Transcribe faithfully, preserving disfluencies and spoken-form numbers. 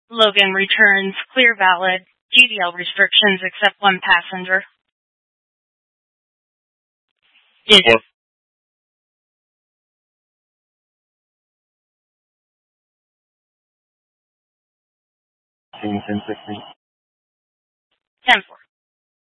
Logan returns, clear valid, G D L restrictions except one passenger. Is Four. ten sixteen. ten four.